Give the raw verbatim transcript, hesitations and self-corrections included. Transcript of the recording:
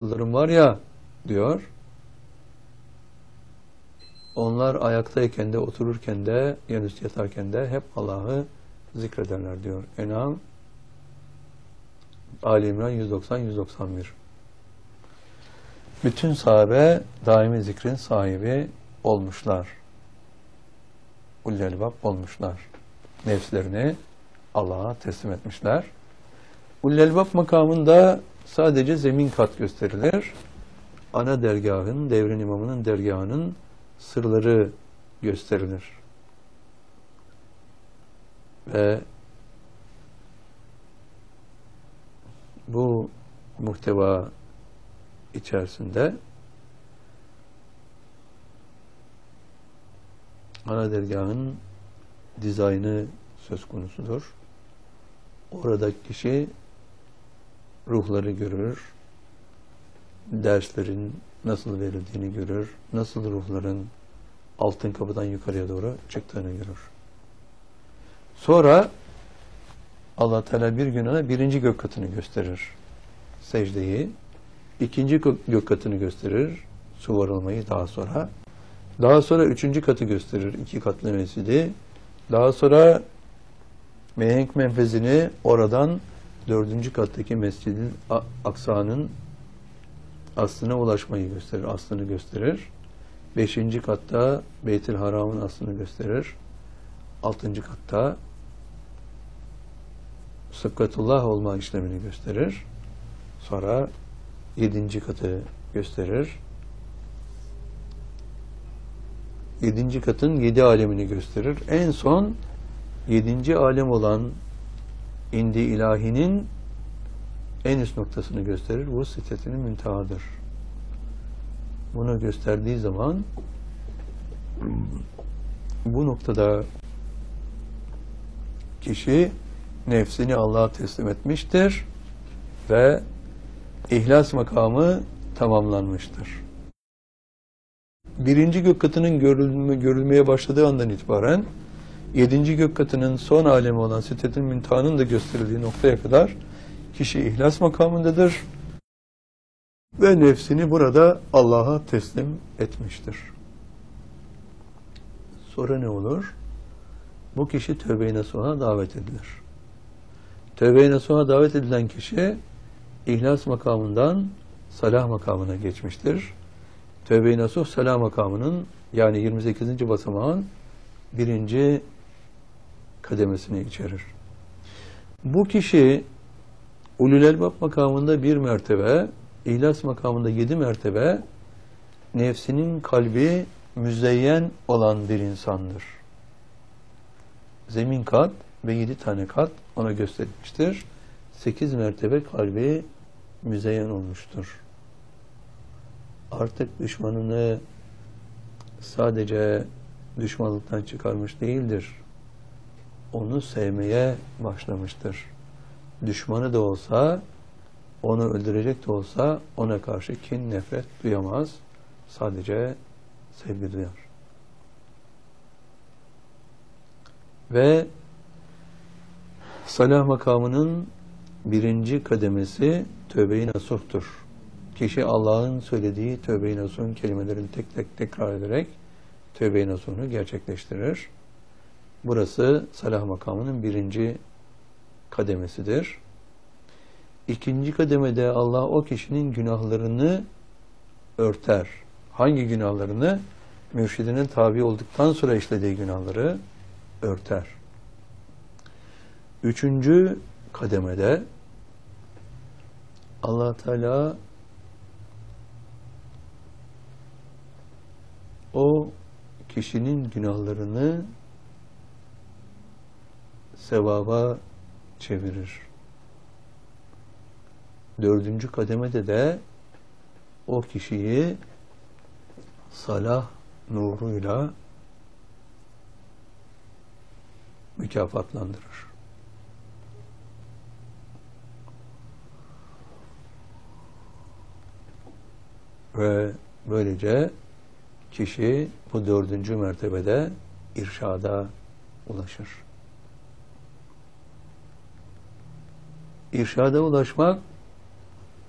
kullarım var ya diyor. Onlar ayaktayken de, otururken de, yanüstü yatarken de hep Allah'ı zikrederler diyor. En'am Ali İmran yüz doksan yüz doksan bir. Bütün sahabe daimi zikrin sahibi olmuşlar. Ulul elbab olmuşlar. Nefslerini Allah'a teslim etmişler. Ulul elbab makamında sadece zemin kat gösterilir. Ana dergahın, devrin imamının dergahının sırları gösterilir. Ve bu muhteva içerisinde ana dergahın dizaynı söz konusudur. Oradaki kişi ruhları görür, derslerin nasıl verildiğini görür, nasıl ruhların altın kapıdan yukarıya doğru çıktığını görür. Sonra Allah Teala bir gün ona birinci gök katını gösterir. Secdeyi. İkinci gök katını gösterir. Su varılmayı daha sonra. Daha sonra üçüncü katı gösterir. İki katlı mescidi. Daha sonra Mehenk menfezini oradan dördüncü kattaki Mescid-i Aksa'nın aslına ulaşmayı gösterir. Aslını gösterir. Beşinci katta Beyt-i Haram'ın aslını gösterir. Altıncı katta Sıkkatullah olma işlemini gösterir. Sonra yedinci katı gösterir. Yedinci katın yedi alemini gösterir. En son yedinci alem olan indi ilahinin en üst noktasını gösterir. Bu Sidretül Müntehadır. Bunu gösterdiği zaman bu noktada kişi nefsini Allah'a teslim etmiştir ve ihlas makamı tamamlanmıştır. Birinci gök katının görülme, görülmeye başladığı andan itibaren yedinci gök katının son alemi olan Sidretül Münteha'nın da gösterildiği noktaya kadar kişi ihlas makamındadır ve nefsini burada Allah'a teslim etmiştir. Sonra ne olur? Bu kişi tövbe-i nasuha davet edilir. Tövbe-i nasuha davet edilen kişi ihlas makamından salah makamına geçmiştir. Tövbe-i nasuh salah makamının yani yirmi sekizinci basamağın birinci kademesini içerir. Bu kişi ulul elbab makamında bir mertebe, ihlas makamında yedi mertebe nefsinin kalbi müzeyyen olan bir insandır. Zemin kat ve yedi tane kat ona gösterilmiştir. Sekiz mertebe kalbi müzeyyen olmuştur. Artık düşmanını sadece düşmanlıktan çıkarmış değildir. Onu sevmeye başlamıştır. Düşmanı da olsa, onu öldürecek de olsa ona karşı kin, nefret duyamaz. Sadece sevgi duyar. Ve salah makamının birinci kademesi tövbe-i nasuhtur. Kişi Allah'ın söylediği tövbe-i nasuhun kelimelerini tek tek tekrar ederek tövbe-i nasuhunu gerçekleştirir. Burası salah makamının birinci kademesidir. İkinci kademede Allah o kişinin günahlarını örter. Hangi günahlarını? Mürşidinin tabi olduktan sonra işlediği günahları örter. Üçüncü kademede Allah Teala o kişinin günahlarını sevaba çevirir. Dördüncü kademede de o kişiyi salah nuruyla mükafatlandırır. Ve böylece kişi bu dördüncü mertebede irşada ulaşır. İrşada ulaşmak